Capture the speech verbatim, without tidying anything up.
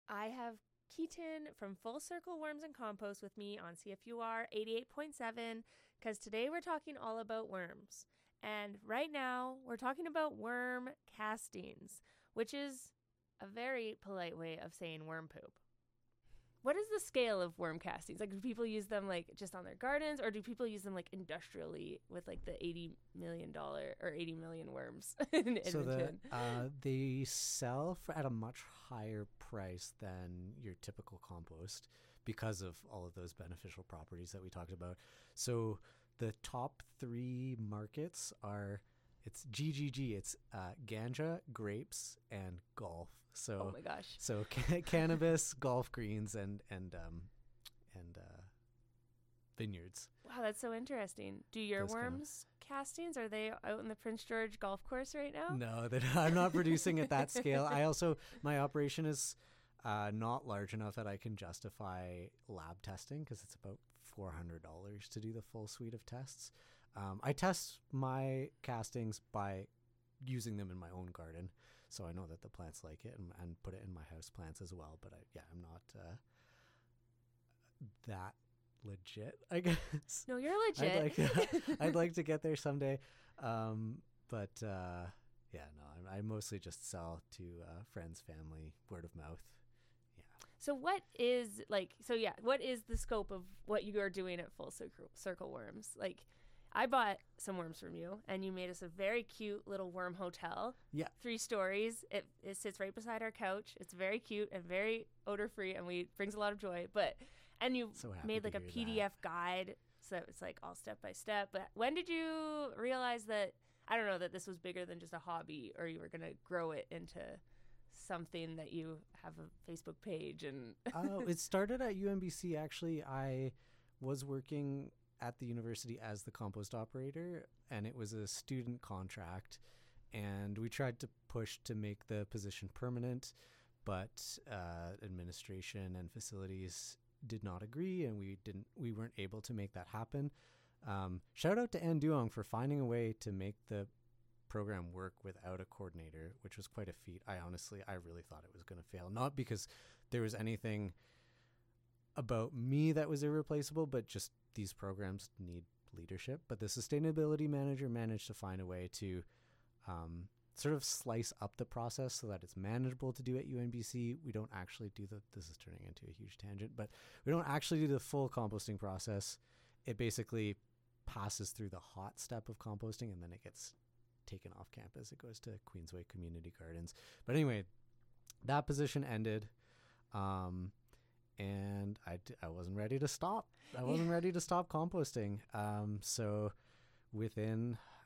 I have Keaton from Full Circle Worms and Compost with me on C F U R eighty-eight point seven because today we're talking all about worms. And right now we're talking about worm castings, which is a very polite way of saying worm poop. What is the scale of worm castings? Like, do people use them like just on their gardens, or do people use them like industrially with like the eighty million dollars or eighty million worms in Edmonton? So the, uh, they sell for at a much higher price than your typical compost because of all of those beneficial properties that we talked about. So the top three markets are it's G G G. It's uh, ganja, grapes, and golf. So, oh my gosh! So ca- cannabis, golf greens, and and um, and uh, vineyards. Wow, that's so interesting. Do your Those worms kind of... castings, are they out in the Prince George golf course right now? No, I'm not producing at that scale. I also my operation is uh, not large enough that I can justify lab testing because it's about four hundred dollars to do the full suite of tests. Um, I test my castings by using them in my own garden, so I know that the plants like it, and, and put it in my house plants as well. But I, yeah, I'm not uh, that legit, I guess. No, you're legit. I'd like, I'd like to get there someday, um, but uh, yeah, no, I, I mostly just sell to uh, friends, family, word of mouth. Yeah. So what is like? So yeah, what is the scope of what you are doing at Full Circle, Circle Worms? Like, I bought some worms from you, and you made us a very cute little worm hotel. Yeah. Three stories. It it sits right beside our couch. It's very cute and very odor free, and we brings a lot of joy. But and you so made like a P D F that. guide, so it's like all step by step. But when did you realize that? I don't know, that this was bigger than just a hobby, or you were gonna grow it into something that you have a Facebook page and. Oh, it started at U M B C. Actually, I was working at the university as the compost operator, and it was a student contract, and we tried to push to make the position permanent, but uh, administration and facilities did not agree, and we didn't we weren't able to make that happen. Um, shout out to Ann Duong for finding a way to make the program work without a coordinator, which was quite a feat. I honestly I really thought it was going to fail, not because there was anything about me that was irreplaceable, but just these programs need leadership. But the sustainability manager managed to find a way to um, sort of slice up the process so that it's manageable to do at U N B C. We don't actually do the, this is turning into a huge tangent, but we don't actually do the full composting process. It basically passes through the hot step of composting, and then it gets taken off campus. It goes to Queensway Community Gardens. But anyway, that position ended. Um, And I, d- I wasn't ready to stop. I wasn't yeah. ready to stop composting. Um, so within,